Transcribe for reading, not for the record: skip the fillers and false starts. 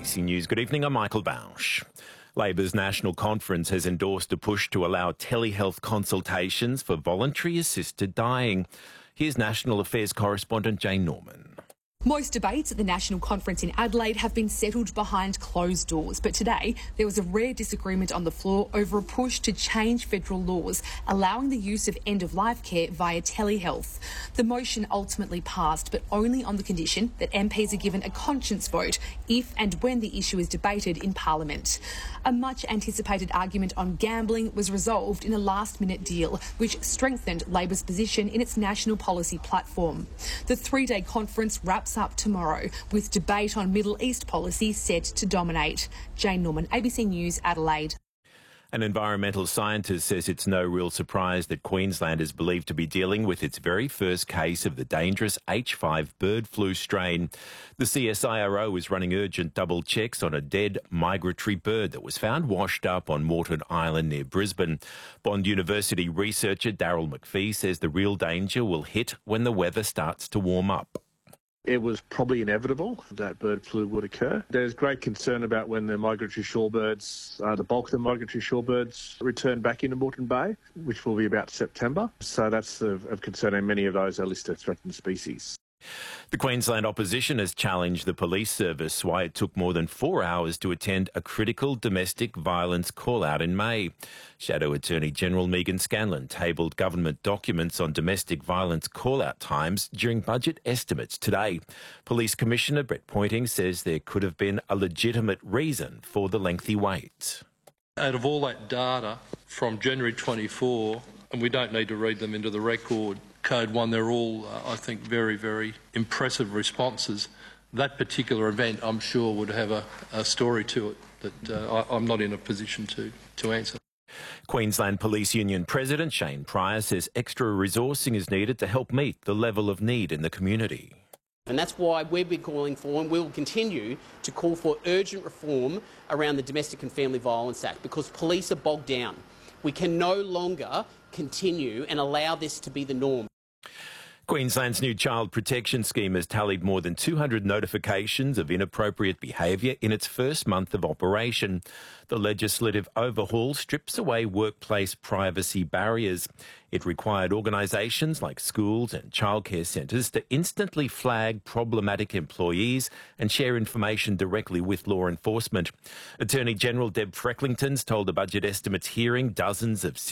ABC News. Good evening, I'm Michael Bausch. Labor's National Conference has endorsed a push to allow telehealth consultations for voluntary assisted dying. Here's National Affairs correspondent Jane Norman. Most debates at the National Conference in Adelaide have been settled behind closed doors, but today there was a rare disagreement on the floor over a push to change federal laws allowing the use of end-of-life care via telehealth. The motion ultimately passed, but only on the condition that MPs are given a conscience vote if and when the issue is debated in Parliament. A much-anticipated argument on gambling was resolved in a last-minute deal, which strengthened Labor's position in its national policy platform. The three-day conference wraps up tomorrow, with debate on Middle East policy set to dominate. Jane Norman, ABC News, Adelaide. An environmental scientist says it's no real surprise that Queensland is believed to be dealing with its very first case of the dangerous H5 bird flu strain. The CSIRO is running urgent double checks on a dead migratory bird that was found washed up on Moreton Island near Brisbane. Bond University researcher Daryl McPhee says the real danger will hit when the weather starts to warm up. It was probably inevitable that bird flu would occur. There's great concern about when the migratory shorebirds, the bulk of the migratory shorebirds, return back into Moreton Bay, which will be about September. So that's of concern, and many of those are listed threatened species. The Queensland opposition has challenged the police service why it took more than 4 hours to attend a critical domestic violence call-out in May. Shadow Attorney General Megan Scanlon tabled government documents on domestic violence call-out times during budget estimates today. Police Commissioner Brett Pointing says there could have been a legitimate reason for the lengthy wait. Out of all that data from January 24, and we don't need to read them into the record, Code 1, they're all, I think, very, very impressive responses. That particular event, I'm sure, would have a story to it that I'm not in a position to answer. Queensland Police Union President Shane Pryor says extra resourcing is needed to help meet the level of need in the community. And that's why we've been calling for, and we'll continue to call for, urgent reform around the Domestic and Family Violence Act, because police are bogged down. We can no longer continue and allow this to be the norm. Queensland's new child protection scheme has tallied more than 200 notifications of inappropriate behaviour in its first month of operation. The legislative overhaul strips away workplace privacy barriers. It required organisations like schools and childcare centres to instantly flag problematic employees and share information directly with law enforcement. Attorney General Deb Frecklington's told the Budget Estimates hearing dozens of